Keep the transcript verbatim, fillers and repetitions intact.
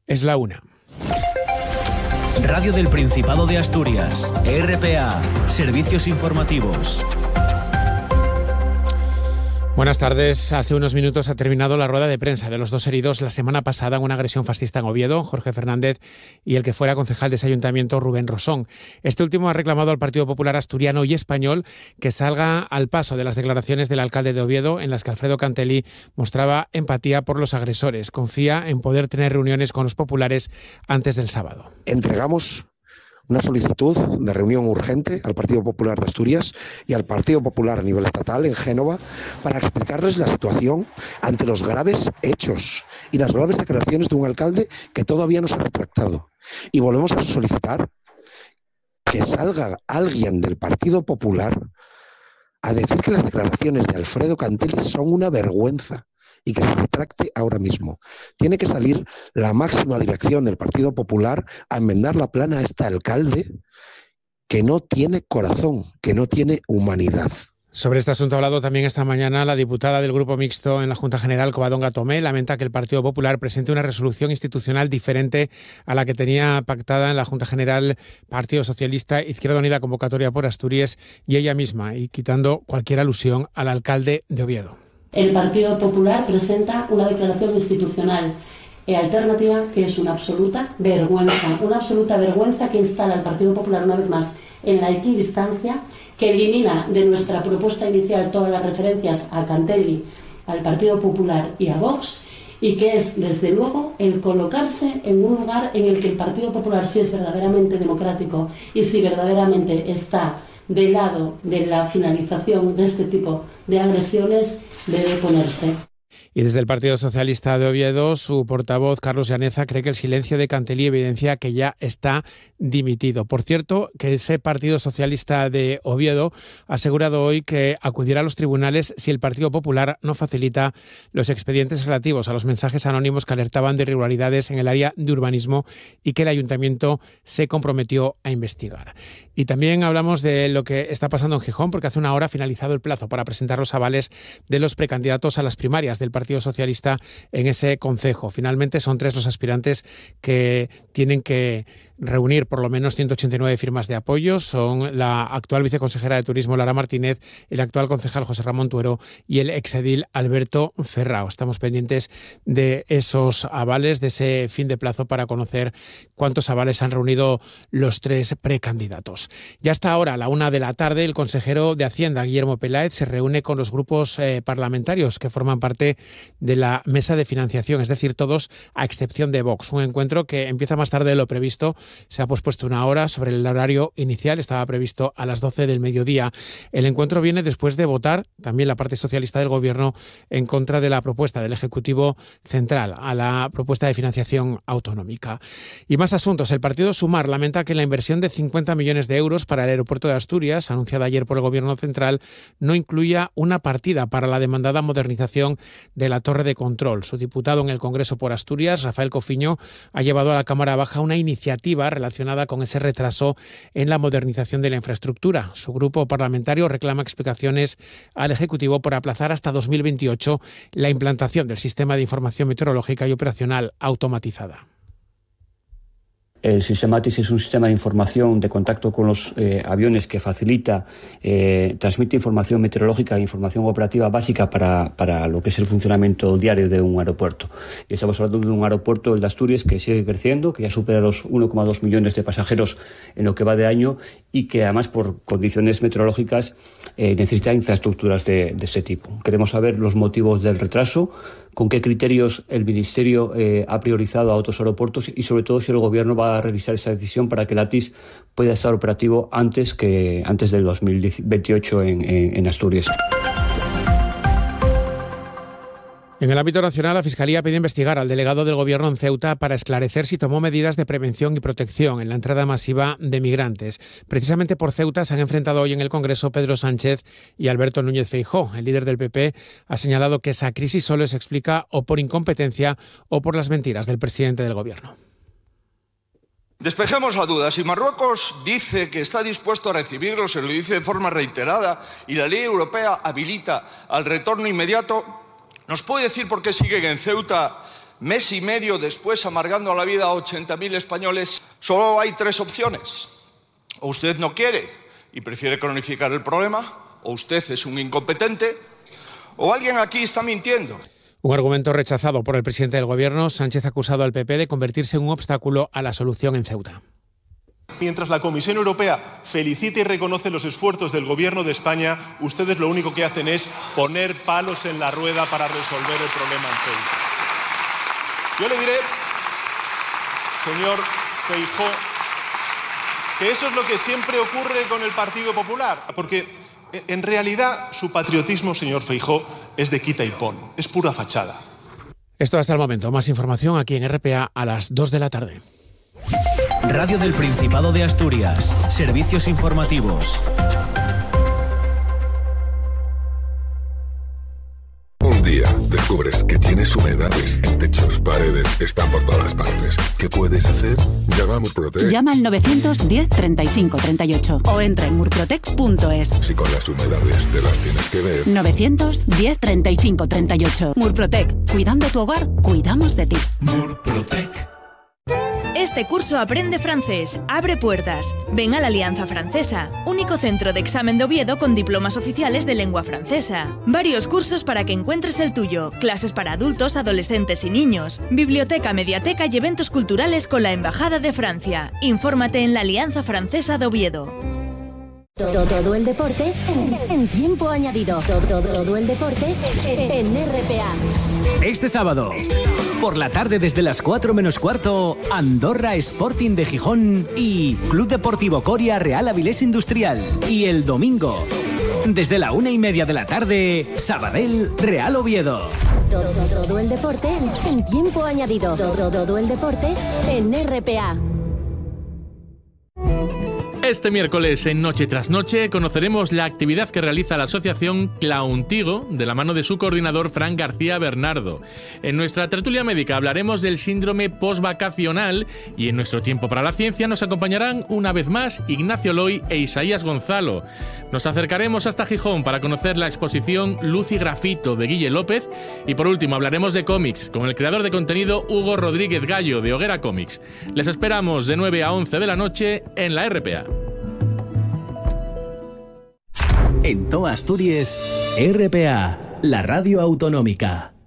Es la una. Radio del Principado de Asturias, R P A, Servicios Informativos. Buenas tardes. Hace unos minutos ha terminado la rueda de prensa de los dos heridos la semana pasada en una agresión fascista en Oviedo, Jorge Fernández y el que fuera concejal de ese ayuntamiento, Rubén Rosón. Este último ha reclamado al Partido Popular asturiano y español que salga al paso de las declaraciones del alcalde de Oviedo en las que Alfredo Cantelli mostraba empatía por los agresores. Confía en poder tener reuniones con los populares antes del sábado. Entregamos una solicitud de reunión urgente al Partido Popular de Asturias y al Partido Popular a nivel estatal en Génova para explicarles la situación ante los graves hechos y las graves declaraciones de un alcalde que todavía no se ha retractado. Y volvemos a solicitar que salga alguien del Partido Popular a decir que las declaraciones de Alfredo Cantelli son una vergüenza y que se retracte ahora mismo. Tiene que salir la máxima dirección del Partido Popular a enmendar la plana a este alcalde que no tiene corazón, que no tiene humanidad. Sobre este asunto ha hablado también esta mañana la diputada del Grupo Mixto en la Junta General, Covadonga Tomé. Lamenta que el Partido Popular presente una resolución institucional diferente a la que tenía pactada en la Junta General Partido Socialista, Izquierda Unida, Convocatoria por Asturias y ella misma, y quitando cualquier alusión al alcalde de Oviedo. El Partido Popular presenta una declaración institucional e alternativa que es una absoluta vergüenza, una absoluta vergüenza que instala al Partido Popular una vez más en la equidistancia, que elimina de nuestra propuesta inicial todas las referencias a Cantelli, al Partido Popular y a Vox, y que es, desde luego, el colocarse en un lugar en el que el Partido Popular, si es verdaderamente democrático y si verdaderamente está del lado de la finalización de este tipo de agresiones, debe ponerse. Y desde el Partido Socialista de Oviedo, su portavoz, Carlos Llaneza, cree que el silencio de Cantelli evidencia que ya está dimitido. Por cierto, que ese Partido Socialista de Oviedo ha asegurado hoy que acudirá a los tribunales si el Partido Popular no facilita los expedientes relativos a los mensajes anónimos que alertaban de irregularidades en el área de urbanismo y que el Ayuntamiento se comprometió a investigar. Y también hablamos de lo que está pasando en Gijón, porque hace una hora ha finalizado el plazo para presentar los avales de los precandidatos a las primarias del Partido Socialista en ese concejo. Finalmente son tres los aspirantes que tienen que reunir por lo menos ciento ochenta y nueve firmas de apoyo. Son la actual viceconsejera de Turismo, Lara Martínez, el actual concejal, José Ramón Tuero, y el exedil, Alberto Ferrao. Estamos pendientes de esos avales, de ese fin de plazo, para conocer cuántos avales han reunido los tres precandidatos. Ya hasta ahora, a la una de la tarde, el consejero de Hacienda, Guillermo Peláez, se reúne con los grupos eh, parlamentarios que forman parte de la mesa de financiación, es decir, todos a excepción de Vox. Un encuentro que empieza más tarde de lo previsto. Se ha pospuesto una hora sobre el horario inicial, estaba previsto a las doce del mediodía. El encuentro viene después de votar también la parte socialista del Gobierno en contra de la propuesta del Ejecutivo Central a la propuesta de financiación autonómica. Y más asuntos. El partido Sumar lamenta que la inversión de cincuenta millones de euros para el aeropuerto de Asturias, anunciada ayer por el Gobierno Central, no incluya una partida para la demandada modernización de la torre de control. Su diputado en el Congreso por Asturias, Rafael Cofiño, ha llevado a la Cámara Baja una iniciativa relacionada con ese retraso en la modernización de la infraestructura. Su grupo parlamentario reclama explicaciones al Ejecutivo por aplazar hasta dos mil veintiocho la implantación del sistema de información meteorológica y operacional automatizada. El sistema A T I S es un sistema de información de contacto con los eh, aviones que facilita, eh, transmite información meteorológica e información operativa básica para, para lo que es el funcionamiento diario de un aeropuerto. Y estamos hablando de un aeropuerto, el de Asturias, que sigue creciendo, que ya supera los uno coma dos millones de pasajeros en lo que va de año y que además por condiciones meteorológicas eh, necesita infraestructuras de, de ese tipo. Queremos saber los motivos del retraso, con qué criterios el Ministerio eh, ha priorizado a otros aeropuertos y sobre todo si el Gobierno va a revisar esa decisión para que el A T I S pueda estar operativo antes que antes del dos mil veintiocho en, en, en Asturias. En el ámbito nacional, la Fiscalía pide investigar al delegado del Gobierno en Ceuta para esclarecer si tomó medidas de prevención y protección en la entrada masiva de migrantes. Precisamente por Ceuta se han enfrentado hoy en el Congreso Pedro Sánchez y Alberto Núñez Feijóo. El líder del P P ha señalado que esa crisis solo se explica o por incompetencia o por las mentiras del presidente del Gobierno. Despejemos la duda. Si Marruecos dice que está dispuesto a recibirlos, se lo dice de forma reiterada, y la ley europea habilita al retorno inmediato, ¿nos puede decir por qué siguen en Ceuta mes y medio después amargando la vida a ochenta mil españoles, solo hay tres opciones. O usted no quiere y prefiere cronificar el problema, o usted es un incompetente, o alguien aquí está mintiendo. Un argumento rechazado por el presidente del Gobierno. Sánchez ha acusado al P P de convertirse en un obstáculo a la solución en Ceuta. Mientras la Comisión Europea felicita y reconoce los esfuerzos del Gobierno de España, ustedes lo único que hacen es poner palos en la rueda para resolver el problema en Ceuta. Yo le diré, señor Feijóo, que eso es lo que siempre ocurre con el Partido Popular, porque en realidad su patriotismo, señor Feijóo, es de quita y pon, es pura fachada. Esto hasta el momento. Más información aquí en R P A a las dos de la tarde. Radio del Principado de Asturias. Servicios informativos. Un día descubres que tienes humedades en techos, paredes, están por todas partes. ¿Qué puedes hacer? Llama a Murprotec. Llama al novecientos diez treinta y cinco treinta y ocho o entra en murprotec punto es. Si con las humedades te las tienes que ver. novecientos diez treinta y cinco treinta y ocho. Murprotec. Cuidando tu hogar, cuidamos de ti. Murprotec. Este curso aprende francés, abre puertas. Ven a la Alianza Francesa, único centro de examen de Oviedo con diplomas oficiales de lengua francesa. Varios cursos para que encuentres el tuyo, clases para adultos, adolescentes y niños, biblioteca, mediateca y eventos culturales con la Embajada de Francia. Infórmate en la Alianza Francesa de Oviedo. Todo, todo el deporte en, en tiempo añadido. Todo, todo, todo el deporte en R P A. Este sábado, por la tarde desde las cuatro menos cuarto, Andorra Sporting de Gijón y Club Deportivo Coria Real Avilés Industrial. Y el domingo, desde la una y media de la tarde, Sabadell Real Oviedo. Todo, todo, todo el deporte en tiempo añadido. Todo, todo el deporte en R P A. Este miércoles en Noche tras Noche conoceremos la actividad que realiza la asociación Clauntigo de la mano de su coordinador Fran García Bernardo. En nuestra tertulia médica hablaremos del síndrome postvacacional y en nuestro tiempo para la ciencia nos acompañarán una vez más Ignacio Loy e Isaías Gonzalo. Nos acercaremos hasta Gijón para conocer la exposición Luz y Grafito de Guille López y por último hablaremos de cómics con el creador de contenido Hugo Rodríguez Gallo de Hoguera Comics. Les esperamos de nueve a once de la noche en la R P A. En toda Asturias, R P A, la radio autonómica.